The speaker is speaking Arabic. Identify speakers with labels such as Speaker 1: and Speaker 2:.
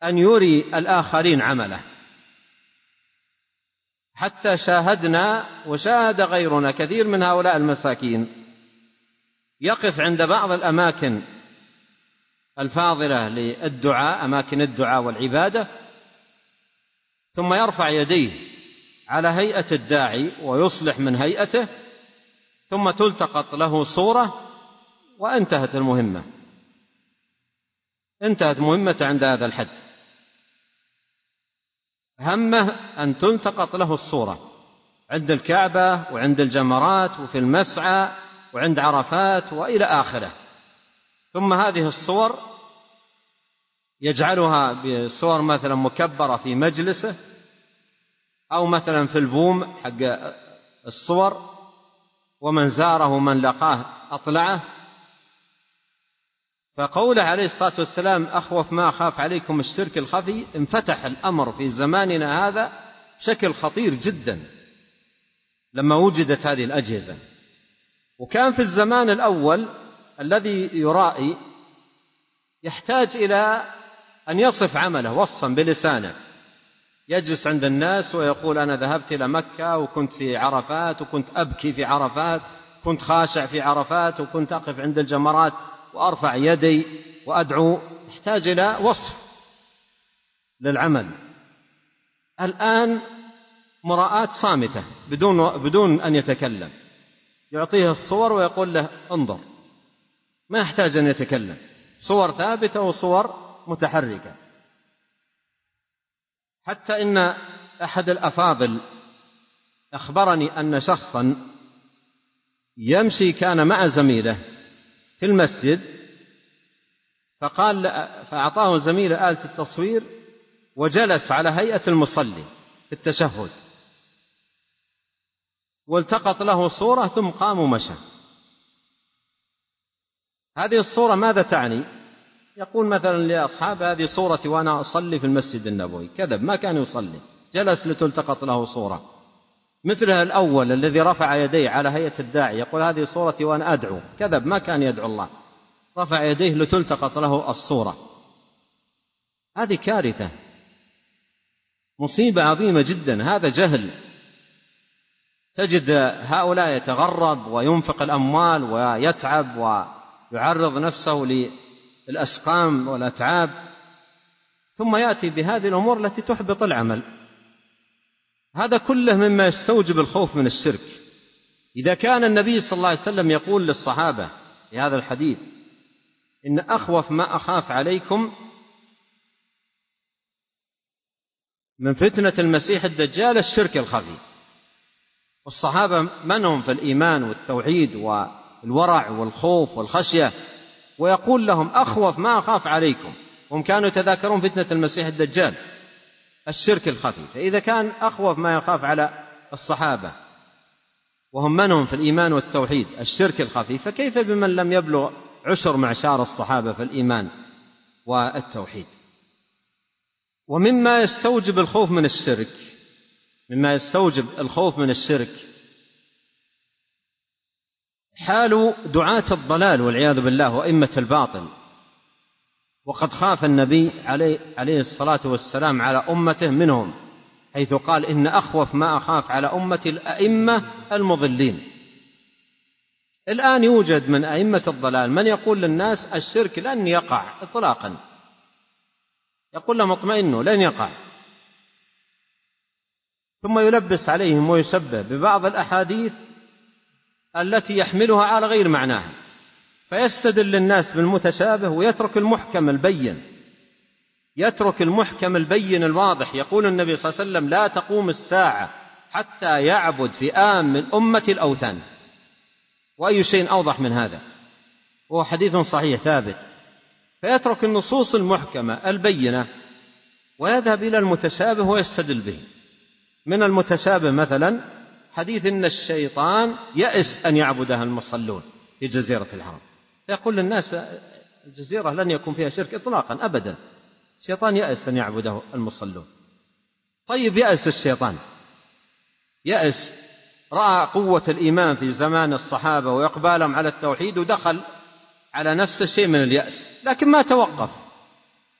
Speaker 1: أن يري الآخرين عمله، حتى شاهدنا وشاهد غيرنا كثير من هؤلاء المساكين يقف عند بعض الأماكن الفاضلة للدعاء، أماكن الدعاء والعبادة، ثم يرفع يديه على هيئة الداعي ويصلح من هيئته، ثم تلتقط له صورة وانتهت المهمة، انتهت مهمته عند هذا الحد. همه أن تلتقط له الصورة عند الكعبة وعند الجمرات وفي المسعى وعند عرفات وإلى آخره. ثم هذه الصور يجعلها بصور مثلا مكبرة في مجلسه، أو مثلا في البوم حق الصور، ومن زاره من لقاه أطلعه. فقوله عليه الصلاة والسلام أخوف ما أخاف عليكم الشرك الخفي، انفتح الأمر في زماننا هذا بشكل خطير جدا لما وجدت هذه الأجهزة. وكان في الزمان الأول الذي يرائي يحتاج إلى أن يصف عمله وصفا بلسانه، يجلس عند الناس ويقول أنا ذهبت إلى مكة وكنت في عرفات وكنت أبكي في عرفات، كنت خاشع في عرفات، وكنت أقف عند الجمرات وأرفع يدي وأدعو. يحتاج إلى وصف للعمل. الآن مراءة صامتة بدون أن يتكلم، يعطيه الصور ويقول له انظر، ما يحتاج أن يتكلم، صور ثابتة وصور متحركة. حتى إن أحد الأفاضل أخبرني أن شخصا يمشي كان مع زميله في المسجد، فأعطاه زميله آلة التصوير وجلس على هيئة المصلي في التشهد، والتقط له صورة ثم قام ومشى. هذه الصورة ماذا تعني؟ يقول مثلا لأصحاب هذه صورتي وأنا أصلي في المسجد النبوي. كذب، ما كان يصلي، جلس لتلتقط له صورة. مثلها الأول الذي رفع يديه على هيئة الداعي يقول هذه صورتي وأنا أدعو. كذب، ما كان يدعو الله، رفع يديه لتلتقط له الصورة. هذه كارثة، مصيبة عظيمة جدا. هذا جهل. تجد هؤلاء يتغرب وينفق الأموال ويتعب ويعرض نفسه للأسقام والأتعاب، ثم يأتي بهذه الأمور التي تحبط العمل. هذا كله مما يستوجب الخوف من الشرك. إذا كان النبي صلى الله عليه وسلم يقول للصحابة في هذا الحديث إن أخوف ما أخاف عليكم من فتنة المسيح الدجال الشرك الخفي، والصحابة منهم في الإيمان والتوحيد والورع والخوف والخشية، ويقول لهم أخوف ما أخاف عليكم، هم كانوا يتذاكرون فتنة المسيح الدجال الشرك الخفي. فإذا كان أخوف ما يخاف على الصحابة وهم منهم في الإيمان والتوحيد الشرك الخفي، فكيف بمن لم يبلغ عشر معشار الصحابة في الإيمان والتوحيد؟ ومما يستوجب الخوف من الشرك، مما يستوجب الخوف من الشرك حال دعاة الضلال والعياذ بالله وأئمة الباطل. وقد خاف النبي عليه الصلاة والسلام على أمته منهم، حيث قال إن أخوف ما أخاف على أمتي الأئمة المضلين. الآن يوجد من أئمة الضلال من يقول للناس الشرك لن يقع إطلاقا، يقول لهم اطمئنوا لن يقع، ثم يلبس عليهم ويشبه ببعض الأحاديث التي يحملها على غير معناها، فيستدل الناس بالمتشابه ويترك المحكم البين، يترك المحكم البين الواضح. يقول النبي صلى الله عليه وسلم لا تقوم الساعة حتى يعبد فئام من أمة الأوثان، وأي شيء أوضح من هذا؟ هو حديث صحيح ثابت. فيترك النصوص المحكمة البينة ويذهب إلى المتشابه ويستدل به. من المتشابه مثلا حديث إن الشيطان يأس أن يعبدها المصلون في جزيرة العرب، يقول للناس الجزيرة لن يكون فيها شرك إطلاقا أبدا، الشيطان يأس أن يعبده المصلون. طيب يأس الشيطان، يأس، رأى قوة الإيمان في زمان الصحابة وإقبالهم على التوحيد ودخل على نفس الشيء من اليأس، لكن ما توقف،